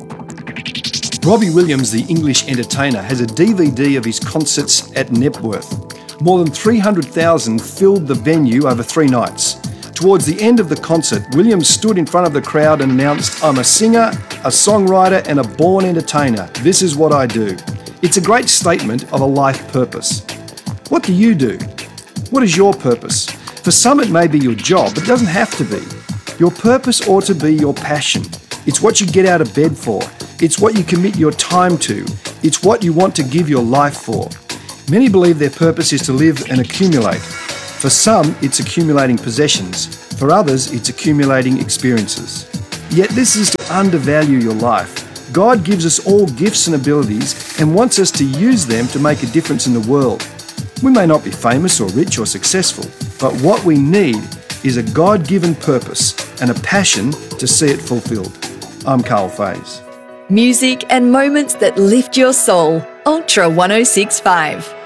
Robbie Williams, the English entertainer, has a DVD of his concerts at Knebworth. More than 300,000 filled the venue over 3 nights. Towards the end of the concert, Williams stood in front of the crowd and announced, "I'm a singer, a songwriter and a born entertainer. This is what I do." It's a great statement of a life purpose. What do you do? What is your purpose? For some it may be your job, but it doesn't have to be. Your purpose ought to be your passion. It's what you get out of bed for. It's what you commit your time to. It's what you want to give your life for. Many believe their purpose is to live and accumulate. For some, it's accumulating possessions. For others, it's accumulating experiences. Yet this is to undervalue your life. God gives us all gifts and abilities and wants us to use them to make a difference in the world. We may not be famous or rich or successful, but what we need is a God-given purpose and a passion to see it fulfilled. I'm Carl Faze. Music and moments that lift your soul. Ultra 106.5.